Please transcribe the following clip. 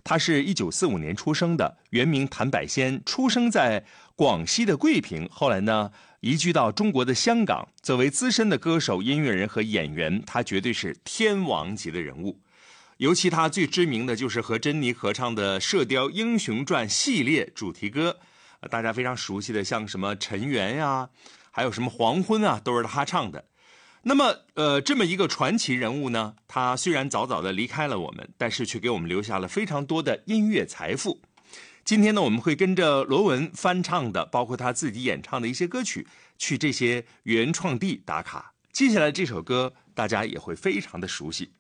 他是1945年出生的，原名谭百仙，出生在广西的桂平，后来呢移居到中国的香港。作为资深的歌手、音乐人和演员，他绝对是天王级的人物。尤其他最知名的就是和珍妮合唱的《射雕英雄传》系列主题歌，大家非常熟悉的，像什么尘缘呀，还有什么黄昏啊，都是他唱的。那么这么一个传奇人物呢，他虽然早早的离开了我们，但是却给我们留下了非常多的音乐财富。今天呢，我们会跟着罗文翻唱的，包括他自己演唱的一些歌曲，去这些原创地打卡。接下来这首歌大家也会非常的熟悉。